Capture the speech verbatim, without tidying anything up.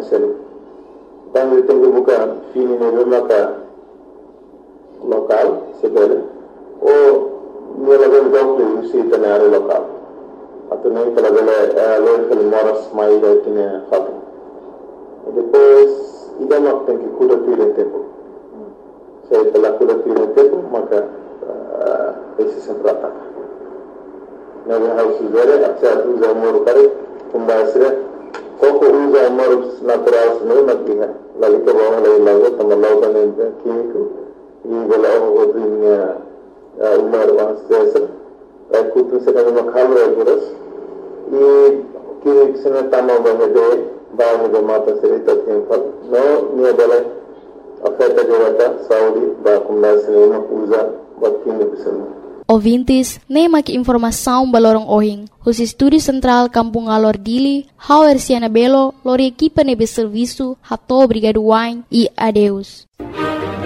seli tangi tengu buka fini ne maka lokal sebele o nila ben gawle usi tanare lokal atau nem kala bele lor khali moras mai da tine khatu depois ida mak tenki kuda tire tempo saya telah kuda tire tempo maka esse sempre ataca nabi harus bere acha uza mor kare kumbasre koko uza mor natural sene natinga lagi ke bawah lagi lagu tamalau kan kimiko ini belau hodrinya umar wahsesa aku tu sedang makan regulas ini kimik sene tamau bahade bahwa mata cerita tempat no ni adalah oferta jawata Saudi bahwa kumbasre na uza buat kimik sene. Ouvintes, nem aqui informação balorong ohing. Os estúdios central Kampung Alor Dili, Hauer Siana Belo, lor equipa nebe serviço, hato obrigado wine e adeus.